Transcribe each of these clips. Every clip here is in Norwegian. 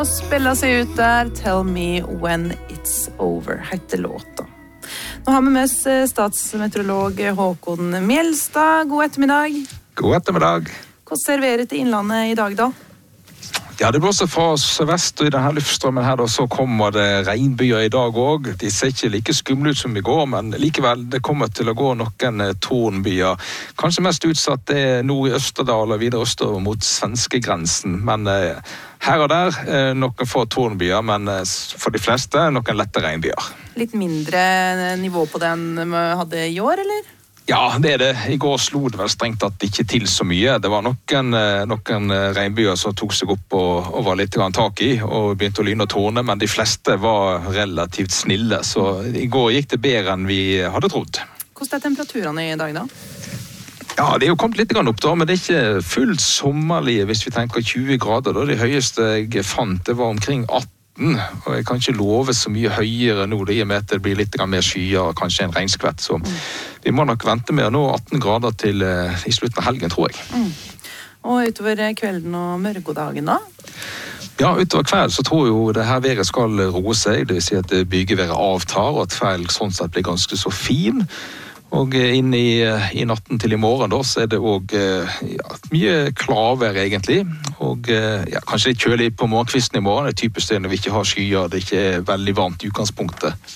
Spiller seg ut der, Tell Me When It's Over, heter låta. Nå har vi med oss statsmeteorolog Håkon Mjelstad. God ettermiddag. God ettermiddag. Hvordan ser været til Innlandet i dag da? Ja, det blåser fra sørvest, og i denne luftstrømmen her da, så kommer det regnbyer i dag også. De ser ikke like skumle ut som i går, men likevel det kommer til å gå noen tornbyer. Kanskje mest utsatt det nord i Østerdal og videre østover mot svenskegrensen, men her og der noen få tornbyer, men for de fleste noen lette regnbyer. Litt mindre nivå på den vi hadde i år, eller? Ja, det det. I går slo det vel strengt at ikke til så mye. Det var noen regnbyer som tok seg opp og var litt tak i, og begynte å lyne og tårne, men de fleste var relativt snille, så i går gikk det bedre enn vi hadde trodd. Hvordan temperaturene i dag da? Ja, det jo kommet litt opp da, men det ikke fullt sommerlige hvis vi tenker 20 grader. Da. Det høyeste jeg fant, det var omkring 18. Og jeg kan ikke love så mye høyere nå, det i og med at det blir litt mer skyer og kanskje en regnskvett, så vi må nok vente med å nå 18 grader til i slutten av helgen, tror jeg. Og utover kvelden og mørgodagen da? Ja, utover kveld så tror jeg jo det her været skal roe seg, det vil si at bygeværet avtar, og at kveld sånn sett blir ganske så fin. Og inn i natten til i morgen da, så det også mye klarvær egentlig, og kanskje litt kjølig på morgenkvisten i morgen, det typisk det når vi ikke har skyer, det ikke veldig varmt i utgangspunktet.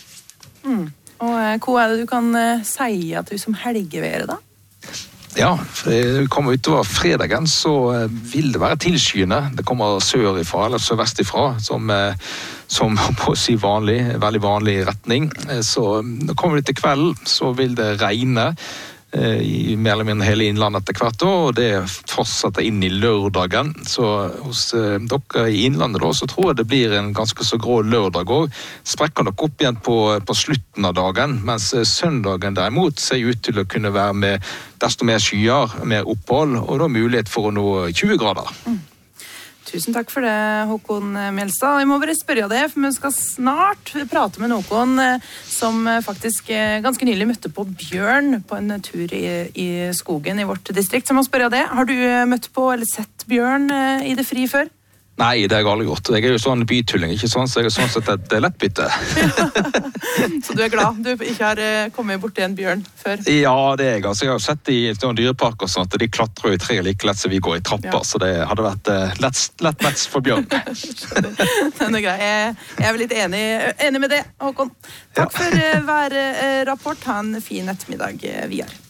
Og hva det du kan si at du som helgeværet da? Ja, når vi kommer utover fredagen så vil det være tilskyende. Det kommer sørifra eller sørvestifra som på å si veldig vanlig retning. Så når kommer vi til kvelden så vil det regne i mer eller mindre hele innlandet etter hvert år, og det fortsetter inn i lørdagen. Så hos dere i innlandet da, så tror jeg det blir en ganske så grå lørdag også. Sprekker nok opp igjen på slutten av dagen, mens søndagen derimot ser ut til å kunne være med desto mer skyer, mer opphold, og da mulighet for å nå 20 grader. Tusen takk for det, Håkon Mjelstad. Jeg må bare spørre deg, for vi skal snart prate med noen som faktisk ganske nylig møtte på bjørn på en tur i skogen i vårt distrikt. Så jeg må spørre deg, har du møtt på eller sett bjørn i det fri før? Nei, det har jeg aldri gjort. Jeg jo sånn bytulling, ikke sånn, så jeg sånn sett et lettbytte. Så du glad du ikke har kommet bort til en bjørn før? Ja, det jeg. Altså, jeg har sett i noen dyrepark og sånt, at de klatrer i tre like lett som vi går i trapper, så det hadde vært lett mets for bjørn. Den grei. Jeg vel litt enig med det, Håkon. Takk for hver rapport. Ha en fin ettermiddag videre.